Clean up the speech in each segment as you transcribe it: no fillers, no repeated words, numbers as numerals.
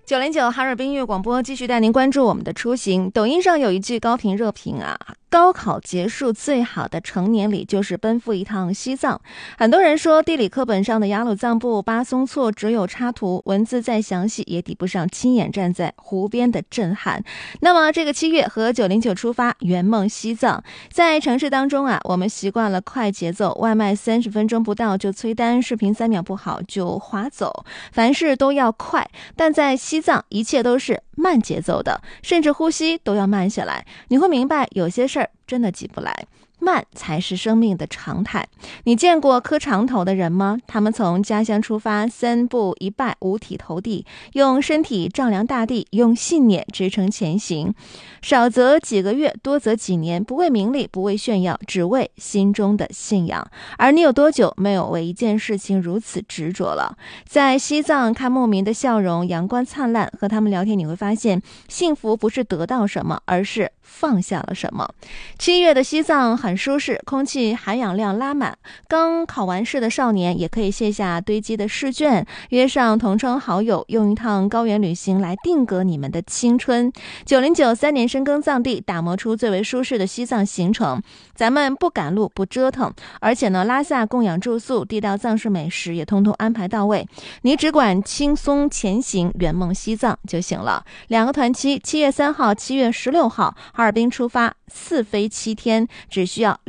909哈尔滨音乐广播继续带您关注我们的出行。抖音上有一句高频热评啊，高考结束最好的成年礼就是奔赴一趟西藏。很多人说地理课本上的雅鲁藏布、巴松措只有插图，文字再详细也抵不上亲眼站在湖边的震撼。那么这个7月和909出发圆梦西藏。在城市当中啊，我们习惯了快节奏，外卖30分钟不到就催单，视频3秒不好就划走，凡事都要快。但在西藏一切都是慢节奏的，甚至呼吸都要慢下来。你会明白有些事儿真的急不来，慢才是生命的常态。你见过磕长头的人吗？他们从家乡出发，3步一拜，五体投地，用身体丈量大地，用信念支撑前行。少则几个月，多则几年，不为名利，不为炫耀，只为心中的信仰。而你有多久没有为一件事情如此执着了？在西藏看牧民的笑容阳光灿烂，和他们聊天你会发现，幸福不是得到什么，而是放下了什么。7月的西藏很舒适，空气含氧量拉满，刚考完试的少年也可以卸下堆积的试卷，约上同窗好友，用一趟高原旅行来定格你们的青春。909 3年深耕藏地，打磨出最为舒适的西藏行程。咱们不赶路不折腾，而且呢，拉萨供养住宿，地道藏式美食也通通安排到位，你只管轻松前行，圆梦西藏就行了。2个团期，7月3号、7月16号，哈尔滨出发，4飞7天，只需要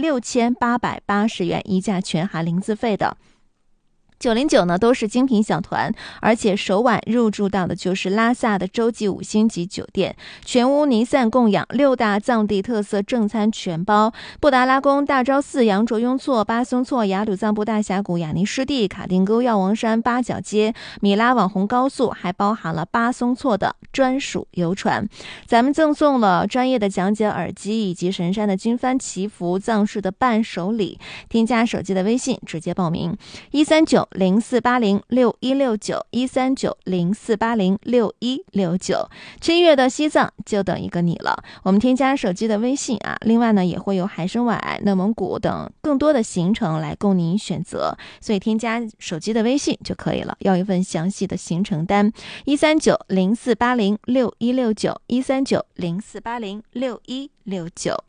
6880元，一价全含零自费的。909呢都是精品小团，而且首晚入住到的就是拉萨的洲际5星级酒店，全屋弥散供养，6大藏地特色正餐全包，布达拉宫、大昭寺、羊卓雍措、巴松措、雅鲁藏布大峡谷、雅尼湿地、卡定沟、药王山、八角街、米拉网红高速，还包含了巴松措的专属游船。咱们赠送了专业的讲解耳机以及神山的经幡祈福、藏式的伴手礼。添加手机的微信直接报名13904806169 13904806169。7月的西藏就等一个你了。我们添加手机的微信啊，另外呢也会有海参崴、内蒙古等更多的行程来供您选择，所以添加手机的微信就可以了，要一份详细的行程单。13904806169 13904806169。